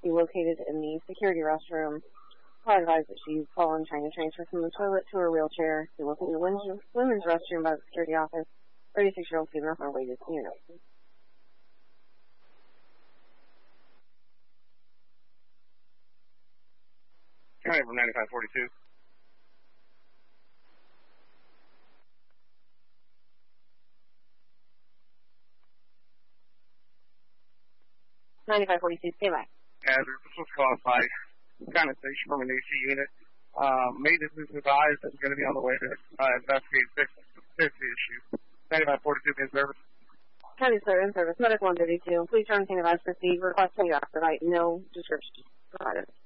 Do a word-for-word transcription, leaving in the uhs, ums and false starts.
be located in the security restroom. Call advised that she's fallen trying to transfer from the toilet to her wheelchair. Be located in the women's restroom by the security office. thirty-six-year-old female on her way to the unit. County from ninety-five forty-two. ninety-five forty-two, stay by. As this was caused by condensation from an A C unit. Um, maintenance is advised that it's going to be on the way to uh, investigate fix, fix the issue. ninety-five forty-two in service. County sir, in service. Medical one thirty-two. Please turn to advise proceed. Requesting you expedite. No description provided.